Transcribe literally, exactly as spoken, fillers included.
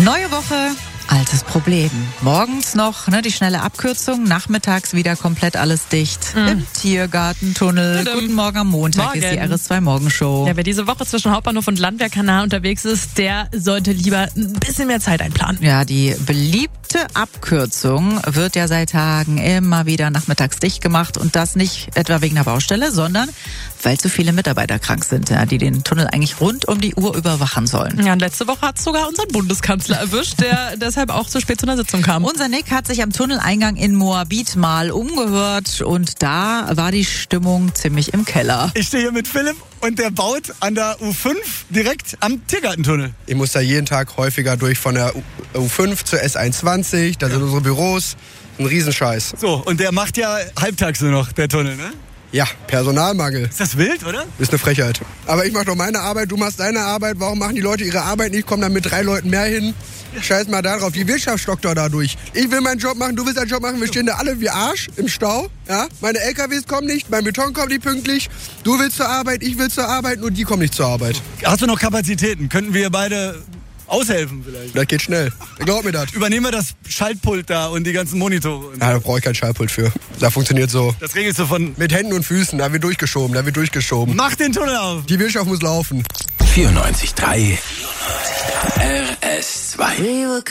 Neue Woche, altes Problem. Morgens noch ne, die schnelle Abkürzung, nachmittags wieder komplett alles dicht. Mhm. Im Tiergartentunnel. Ja, Guten Morgen am Montag Morgen. ist die R S zwei Morgenshow. Ja, wer diese Woche zwischen Hauptbahnhof und Landwehrkanal unterwegs ist, der sollte lieber ein bisschen mehr Zeit einplanen. Ja, die beliebte Abkürzung wird ja seit Tagen immer wieder nachmittags dicht gemacht und das nicht etwa wegen der Baustelle, sondern weil zu viele Mitarbeiter krank sind, ja, die den Tunnel eigentlich rund um die Uhr überwachen sollen. Ja, und letzte Woche hat es sogar unseren Bundeskanzler erwischt, der deshalb auch zu spät zu einer Sitzung kam. Unser Nick hat sich am Tunneleingang in Moabit mal umgehört und da war die Stimmung ziemlich im Keller. Ich stehe hier mit Philipp und der baut an der U fünf direkt am Tiergartentunnel. Ich muss da jeden Tag häufiger durch von der U fünf zur S einundzwanzig, da sind unsere Büros, ein Riesenscheiß. So, und der macht ja halbtags nur noch, der Tunnel, ne? Ja, Personalmangel. Ist das wild, oder? Ist eine Frechheit. Aber ich mache doch meine Arbeit, du machst deine Arbeit. Warum machen die Leute ihre Arbeit nicht? Kommen dann mit drei Leuten mehr hin. Scheiß mal da drauf. Die Wirtschaft stockt doch dadurch. Ich will meinen Job machen, du willst deinen Job machen. Wir stehen da alle wie Arsch im Stau. Ja? Meine L K Ws kommen nicht, mein Beton kommt nicht pünktlich. Du willst zur Arbeit, ich will zur Arbeit, nur die kommen nicht zur Arbeit. Hast du noch Kapazitäten? Könnten wir beide aushelfen vielleicht? Das geht schnell. Glaub mir das. Übernehmen wir das Schaltpult da und die ganzen Monitore. Und Ja, da brauche ich kein Schaltpult für. Da funktioniert so. das regelst du von... Mit Händen und Füßen, da wird durchgeschoben, da wird durchgeschoben. Mach den Tunnel auf! Die Wirtschaft muss laufen. vierundneunzig Komma drei R S zwei